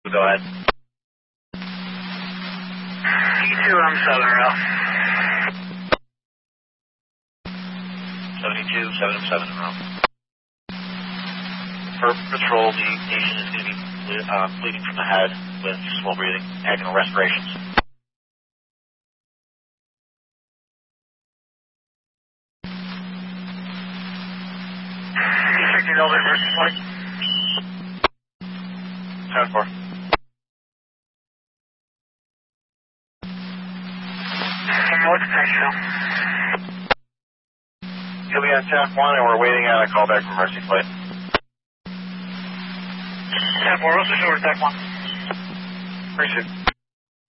Go ahead. D2 on 7 row. 72, 7 in row. For patrol, the patient is going to be bleeding from the head with slow breathing, agonal respirations. Restricted over emergency point. 7-4. What's the pressure? He'll be on tap 1 and we're waiting on a call back from Mercy Flight. Tap 4, what's the short tap 1? Appreciate it.